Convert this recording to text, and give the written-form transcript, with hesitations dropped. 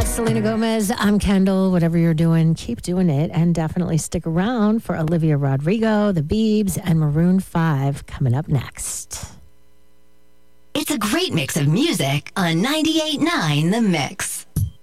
Selena Gomez. I'm Kendall. Whatever you're doing, keep doing it. And definitely stick around for Olivia Rodrigo, The Biebs, and Maroon 5 coming up next. It's a great mix of music on 98.9 The Mix.